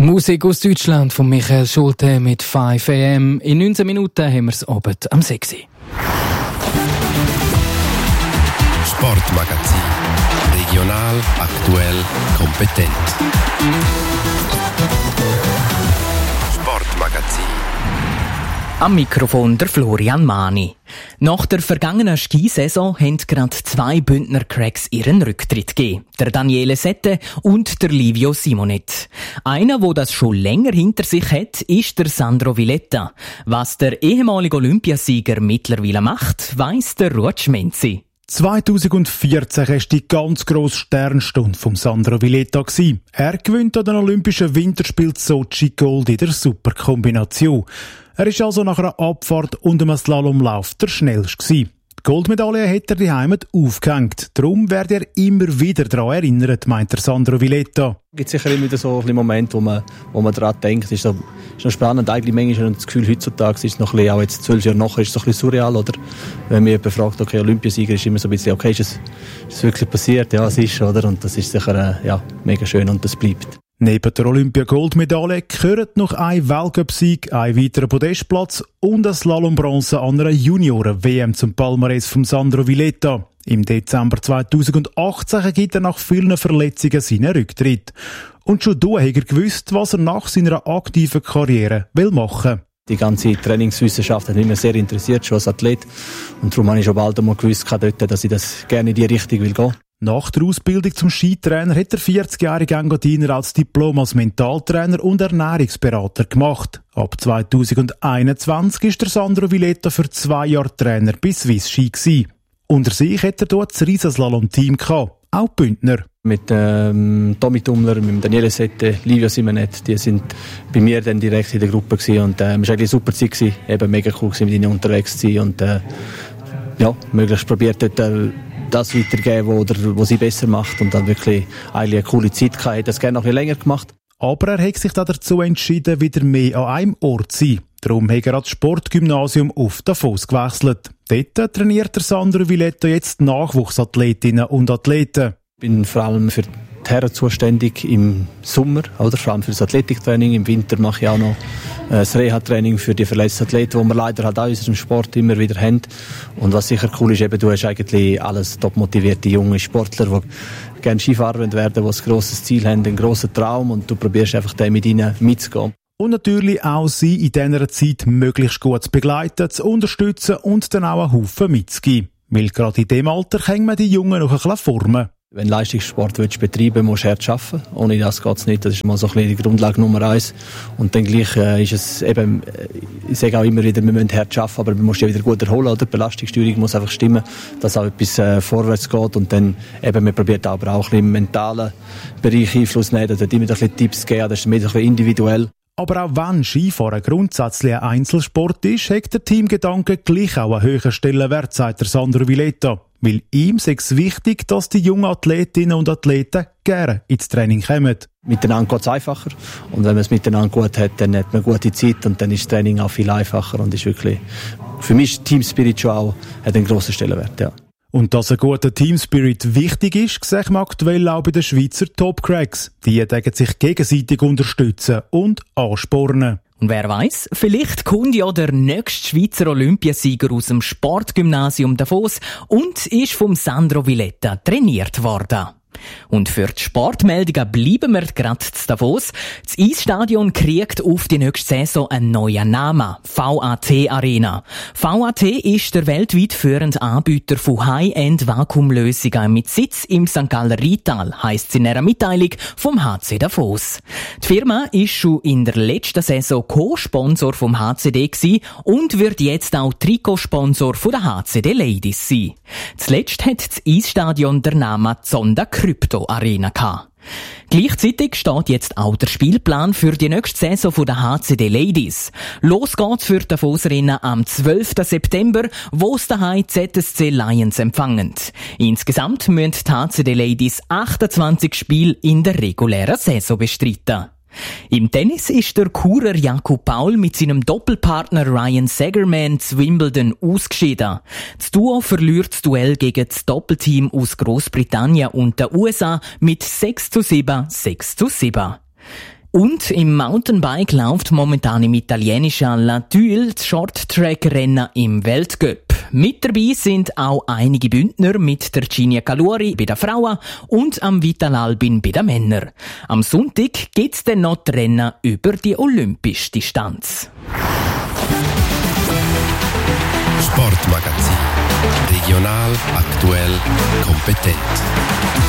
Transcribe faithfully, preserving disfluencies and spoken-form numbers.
Musik aus Deutschland von Michael Schulte mit fünf a m. In neunzehn Minuten haben wir es Abend am sechs. Sportmagazin. Regional, aktuell, kompetent. Sportmagazin. Am Mikrofon der Florian Mani. Nach der vergangenen Skisaison haben gerade zwei Bündner Cracks ihren Rücktritt gegeben. Der Daniele Sette und der Livio Simonet. Einer, der das schon länger hinter sich hat, ist der Sandro Villetta. Was der ehemalige Olympiasieger mittlerweile macht, weiss der Ruud Schmenzi. zweitausendvierzehn war die ganz grosse Sternstunde von Sandro Villetta. Er gewinnt an den Olympischen Winterspielen Sochi Gold in der Superkombination. Er war also nach einer Abfahrt und einem Slalomlauf der schnellste. Die Goldmedaille hat er die Heimat aufgehängt. Darum wird er immer wieder daran erinnert, meint der Sandro Villetta. Es gibt sicher immer wieder so ein Moment, wo man, wo man daran denkt. Es ist, so, ist noch spannend. Eigentlich manchmal habe ich das Gefühl, heutzutage ist es noch ein bisschen, auch jetzt zwölf Jahre nachher, ist es so ein bisschen surreal. Oder? Wenn mich jemand fragt, okay, Olympiasieger, ist immer so ein bisschen, okay, ist es, ist es wirklich passiert? Ja, es ist, oder? Und das ist sicher äh, ja, mega schön und das bleibt. Neben der Olympia-Goldmedaille gehört noch ein Weltcup-Sieg, ein weiterer Podestplatz und ein Slalombronze an einer Junioren-W M zum Palmares von Sandro Villetta. Im Dezember zweitausendachtzehn gibt er nach vielen Verletzungen seinen Rücktritt. Und schon da hat er gewusst, was er nach seiner aktiven Karriere will machen. Die ganze Trainingswissenschaft hat mich immer sehr interessiert, schon als Athlet. Und darum habe ich schon bald einmal gewusst, dass ich das gerne in die Richtung will gehen. Nach der Ausbildung zum Skitrainer hat der vierzigjährige Engadiner als Diplom als Mentaltrainer und Ernährungsberater gemacht. Ab zweitausendeinundzwanzig ist der Sandro Villetta für zwei Jahre Trainer bei Swiss Ski gewesen. Unter sich hat er dort das Riesenslalom-Team gehabt, auch Bündner. Mit ähm, Tommy Tumler, mit Daniele Sette, Livio Simonet, die sind bei mir dann direkt in der Gruppe gewesen. Und äh, es war eigentlich eine super Zeit gewesen, eben mega cool gewesen, mit ihnen unterwegs zu sein und äh, ja, möglichst probiert dort äh, das weitergeben, wo, oder, wo sie besser macht und dann wirklich eigentlich eine coole Zeit gehabt. Ich hätte das gerne noch ein bisschen länger gemacht. Aber er hat sich dann dazu entschieden, wieder mehr an einem Ort zu sein. Darum hat er ans Sportgymnasium auf Davos gewechselt. Dort trainiert der Sandro Villetta jetzt Nachwuchsathletinnen und Athleten. Ich bin vor allem für die Herren zuständig im Sommer, oder vor allem für das Athletiktraining. Im Winter mache ich auch noch das Reha-Training für die verletzten Athleten, die wir leider halt auch in unserem Sport immer wieder haben. Und was sicher cool ist, eben, du hast eigentlich alles top motivierte junge Sportler, die gerne Skifahren werden, die ein grosses Ziel haben, einen grossen Traum und du probierst einfach den mit ihnen mitzugehen. Und natürlich auch sie in dieser Zeit möglichst gut zu begleiten, zu unterstützen und dann auch einen Haufen mitzugeben. Weil gerade in diesem Alter können wir die Jungen noch ein bisschen formen. Wenn du Leistungssport willst betreiben, musst du hart arbeiten. Ohne das geht es nicht. Das ist mal so ein bisschen die Grundlage Nummer eins. Und dann gleich äh, ist es eben, ich sage auch immer wieder, wir müssen hart arbeiten, aber man muss ja wieder gut erholen. Oder? Die Belastungssteuerung muss einfach stimmen, dass auch etwas äh, vorwärts geht. Und dann eben, man probiert aber auch ein bisschen im mentalen Bereich Einfluss zu nehmen. Da immer ein bisschen Tipps geben, das ist mehr ein bisschen individuell. Aber auch wenn Skifahren grundsätzlich ein Einzelsport ist, hat der Teamgedanke gleich auch einen höheren Stellenwert, sagt der Sandro Villetta. Weil ihm sei es wichtig, dass die jungen Athletinnen und Athleten gerne ins Training kommen. Miteinander geht es einfacher. Und wenn man es miteinander gut hat, dann hat man gute Zeit und dann ist das Training auch viel einfacher und ist wirklich, für mich ist Team Spirit schon auch, hat einen grossen Stellenwert, ja. Und dass ein guter Teamspirit wichtig ist, sehen wir aktuell auch bei den Schweizer Top-Cracks. Die dürfen sich gegenseitig unterstützen und anspornen. Und wer weiss, vielleicht kommt ja der nächste Schweizer Olympiasieger aus dem Sportgymnasium Davos und ist vom Sandro Villetta trainiert worden. Und für die Sportmeldungen bleiben wir gerade zu Davos. Das Eisstadion kriegt auf die nächste Saison einen neuen Namen. V A T Arena. V A T ist der weltweit führende Anbieter von High-End-Vakuumlösungen mit Sitz im Sankt Galler Rheintal, heisst es in einer Mitteilung vom H C Davos. Die Firma ist schon in der letzten Saison Co-Sponsor vom H C D gewesen und wird jetzt auch Trikotsponsor von der H C D Ladies sein. Zuletzt hat das Eisstadion der Namen Zonda Krypto Arena gehabt. Gleichzeitig steht jetzt auch der Spielplan für die nächste Saison von der H C D Ladies. Los geht's für die Davoserinnen am zwölften September, wo es daheim Z S C Lions empfangen. Insgesamt müssen die H C D Ladies achtundzwanzig Spiele in der regulären Saison bestreiten. Im Tennis ist der Churer Jakub Paul mit seinem Doppelpartner Ryan Segerman zu Wimbledon ausgeschieden. Das Duo verliert das Duell gegen das Doppelteam aus Großbritannien und den U S A mit sechs zu sieben, sechs zu sieben. Und im Mountainbike läuft momentan im italienischen La Thuile das Short-Track-Rennen im Weltcup. Mit dabei sind auch einige Bündner mit der Ginia Caluri bei den Frauen und am Vital Albin bei den Männern. Am Sonntag gibt's dann noch die Rennen über die olympische Distanz. Sportmagazin. Regional, aktuell, kompetent.